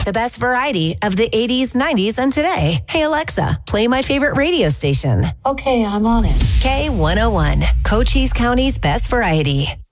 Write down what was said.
the best variety of the 80s, 90s, and today. Hey, Alexa, play my favorite radio station. Okay, I'm on it. K101, Cochise County's best variety.